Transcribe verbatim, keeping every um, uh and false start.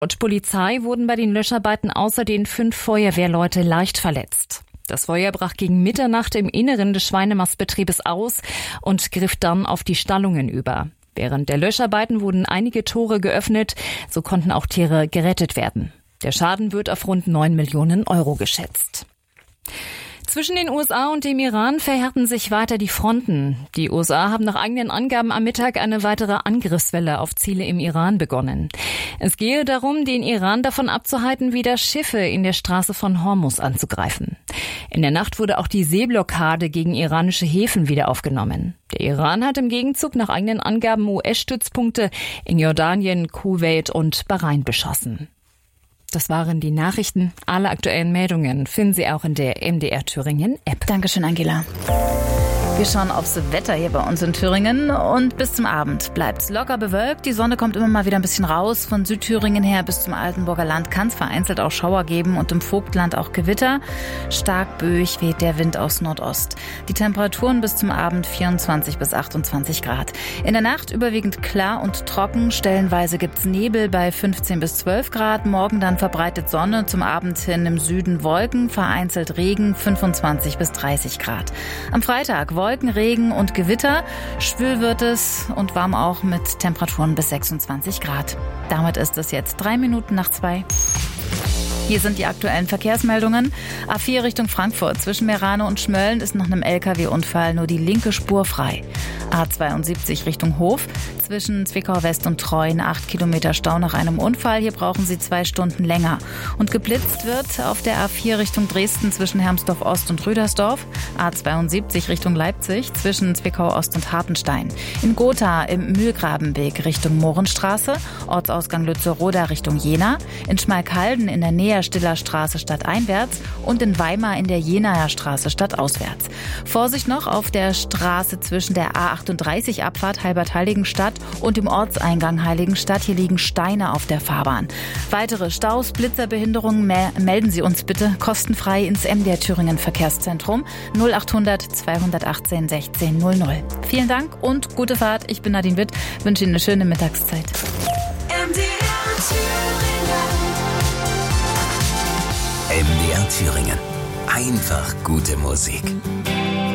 Laut Polizei wurden bei den Löscharbeiten außerdem fünf Feuerwehrleute leicht verletzt. Das Feuer brach gegen Mitternacht im Inneren des Schweinemastbetriebes aus und griff dann auf die Stallungen über. Während der Löscharbeiten wurden einige Tore geöffnet, so konnten auch Tiere gerettet werden. Der Schaden wird auf rund neun Millionen Euro geschätzt. Zwischen den U S A und dem Iran verhärten sich weiter die Fronten. Die U S A haben nach eigenen Angaben am Mittag eine weitere Angriffswelle auf Ziele im Iran begonnen. Es gehe darum, den Iran davon abzuhalten, wieder Schiffe in der Straße von Hormuz anzugreifen. In der Nacht wurde auch die Seeblockade gegen iranische Häfen wieder aufgenommen. Der Iran hat im Gegenzug nach eigenen Angaben U S-Stützpunkte in Jordanien, Kuwait und Bahrain beschossen. Das waren die Nachrichten. Alle aktuellen Meldungen finden Sie auch in der M D R Thüringen App. Dankeschön, Angela. Wir schauen aufs Wetter hier bei uns in Thüringen und bis zum Abend bleibt's locker bewölkt. Die Sonne kommt immer mal wieder ein bisschen raus. Von Südthüringen her bis zum Altenburger Land kann es vereinzelt auch Schauer geben und im Vogtland auch Gewitter. Stark böig weht der Wind aus Nordost. Die Temperaturen bis zum Abend vierundzwanzig bis achtundzwanzig Grad. In der Nacht überwiegend klar und trocken. Stellenweise gibt's Nebel bei fünfzehn bis zwölf Grad. Morgen dann verbreitet Sonne, zum Abend hin im Süden Wolken, vereinzelt Regen, fünfundzwanzig bis dreißig Grad. Am Freitag Wolken, Regen und Gewitter. Schwül wird es und warm auch mit Temperaturen bis sechsundzwanzig Grad. Damit ist es jetzt drei Minuten nach zwei. Hier sind die aktuellen Verkehrsmeldungen. A vier Richtung Frankfurt. Zwischen Meerane und Schmölln ist nach einem L K W-Unfall nur die linke Spur frei. A zweiundsiebzig Richtung Hof. Zwischen Zwickau West und Treuen acht Kilometer Stau nach einem Unfall. Hier brauchen Sie zwei Stunden länger. Und geblitzt wird auf der A vier Richtung Dresden zwischen Hermsdorf Ost und Rüdersdorf. A zweiundsiebzig Richtung Leipzig zwischen Zwickau Ost und Hartenstein. In Gotha im Mühlgrabenweg Richtung Mohrenstraße. Ortsausgang Lützeroda Richtung Jena. In Schmalkalden in der Nähe Stiller Straße stadteinwärts und in Weimar in der Jenaer Straße stadtauswärts. Vorsicht noch auf der Straße zwischen der A achtunddreißig Abfahrt Halbert-Heiligenstadt und dem Ortseingang Heiligenstadt. Hier liegen Steine auf der Fahrbahn. Weitere Staus, Blitzerbehinderungen me- melden Sie uns bitte kostenfrei ins M D R Thüringen Verkehrszentrum null achthundert zweihundertachtzehn sechzehn null null. Vielen Dank und gute Fahrt. Ich bin Nadine Witt, wünsche Ihnen eine schöne Mittagszeit. M D R Thüringen. M D R Thüringen. Einfach gute Musik.